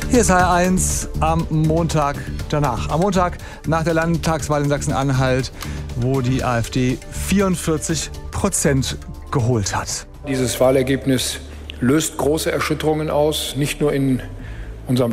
Hier ist HR1 am Montag danach. Am Montag nach der Landtagswahl in Sachsen-Anhalt, wo die AfD 44% geholt hat. Dieses Wahlergebnis löst große Erschütterungen aus, nicht nur in unserem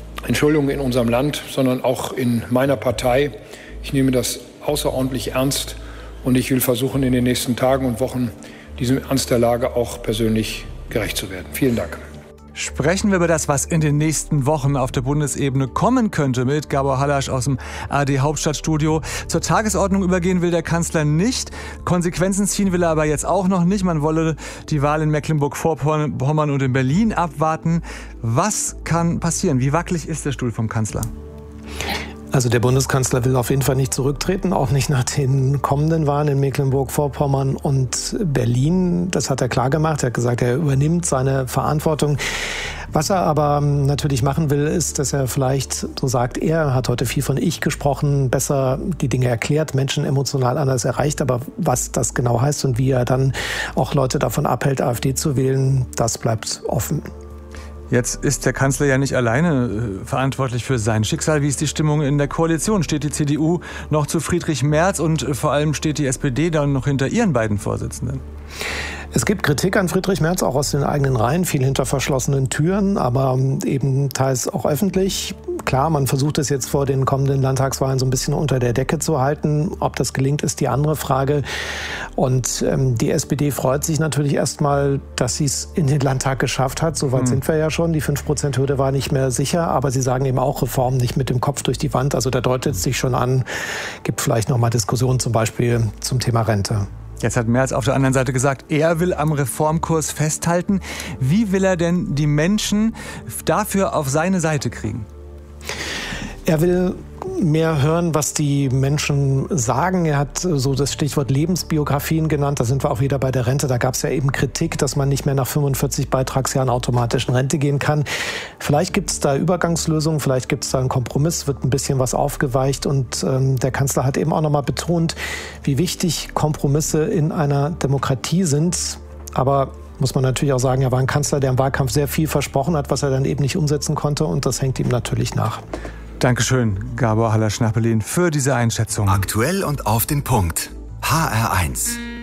Land, sondern auch in meiner Partei. Ich nehme das außerordentlich ernst und ich will versuchen, in den nächsten Tagen und Wochen diesem Ernst der Lage auch persönlich gerecht zu werden. Vielen Dank. Sprechen wir über das, was in den nächsten Wochen auf der Bundesebene kommen könnte, mit Gabor Hallasch aus dem ARD-Hauptstadtstudio. Zur Tagesordnung übergehen will der Kanzler nicht. Konsequenzen ziehen will er aber jetzt auch noch nicht. Man wolle die Wahl in Mecklenburg-Vorpommern und in Berlin abwarten. Was kann passieren? Wie wackelig ist der Stuhl vom Kanzler? Also der Bundeskanzler will auf jeden Fall nicht zurücktreten, auch nicht nach den kommenden Wahlen in Mecklenburg-Vorpommern und Berlin. Das hat er klar gemacht. Er hat gesagt, er übernimmt seine Verantwortung. Was er aber natürlich machen will, ist, dass er vielleicht, so sagt er, hat heute viel von Ich gesprochen, besser die Dinge erklärt, Menschen emotional anders erreicht. Aber was das genau heißt und wie er dann auch Leute davon abhält, AfD zu wählen, das bleibt offen. Jetzt ist der Kanzler ja nicht alleine verantwortlich für sein Schicksal. Wie ist die Stimmung in der Koalition? Steht die CDU noch zu Friedrich Merz und vor allem steht die SPD dann noch hinter ihren beiden Vorsitzenden? Es gibt Kritik an Friedrich Merz, auch aus den eigenen Reihen, viel hinter verschlossenen Türen, aber eben teils auch öffentlich. Klar, man versucht es jetzt vor den kommenden Landtagswahlen so ein bisschen unter der Decke zu halten. Ob das gelingt, ist die andere Frage. Und die SPD freut sich natürlich erstmal, dass sie es in den Landtag geschafft hat. Soweit sind wir ja schon. Die 5%-Hürde war nicht mehr sicher. Aber sie sagen eben auch, Reformen nicht mit dem Kopf durch die Wand. Also da deutet es sich schon an, gibt vielleicht noch mal Diskussionen zum Beispiel zum Thema Rente. Jetzt hat Merz auf der anderen Seite gesagt, er will am Reformkurs festhalten. Wie will er denn die Menschen dafür auf seine Seite kriegen? Er will mehr hören, was die Menschen sagen. Er hat so das Stichwort Lebensbiografien genannt. Da sind wir auch wieder bei der Rente. Da gab es ja eben Kritik, dass man nicht mehr nach 45 Beitragsjahren automatisch in Rente gehen kann. Vielleicht gibt es da Übergangslösungen, vielleicht gibt es da einen Kompromiss, wird ein bisschen was aufgeweicht. Und der Kanzler hat eben auch nochmal betont, wie wichtig Kompromisse in einer Demokratie sind. Aber muss man natürlich auch sagen, er war ein Kanzler, der im Wahlkampf sehr viel versprochen hat, was er dann eben nicht umsetzen konnte. Und das hängt ihm natürlich nach. Dankeschön, Gabor Hallasch nach Berlin, für diese Einschätzung. Aktuell und auf den Punkt. HR1.